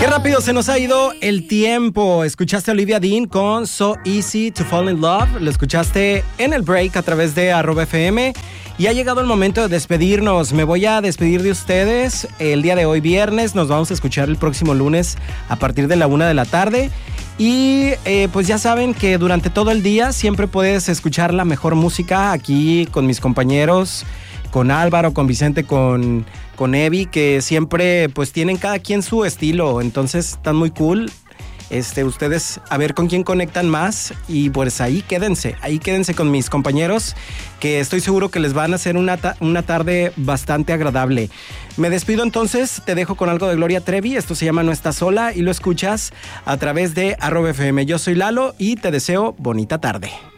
Qué rápido se nos ha ido el tiempo. Escuchaste a Olivia Dean con So Easy to Fall in Love. Lo escuchaste en el break a través de @FM. Y ha llegado el momento de despedirnos. Me voy a despedir de ustedes el día de hoy, viernes. Nos vamos a escuchar el próximo lunes a partir de la 1 de la tarde. Y pues ya saben que durante todo el día siempre puedes escuchar la mejor música aquí con mis compañeros, con Álvaro, con Vicente, con Evi, que siempre pues tienen cada quien su estilo. Entonces están muy cool. Ustedes a ver con quién conectan más y pues ahí quédense con mis compañeros, que estoy seguro que les van a hacer una tarde bastante agradable. Me despido entonces, te dejo con algo de Gloria Trevi. Esto se llama No Estás Sola y lo escuchas a través de @FM. Yo soy Lalo y te deseo bonita tarde.